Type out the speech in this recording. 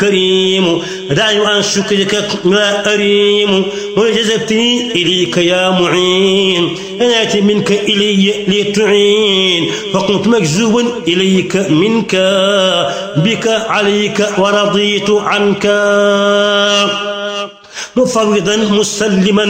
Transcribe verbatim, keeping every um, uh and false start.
كريم داعي عن شكرك لا أريم وجذبتني إليك يا معين أناتي منك إلي لتعين فقمت مجذوبا إليك منك بك عليك ورضيت عنك مفوضا مسلما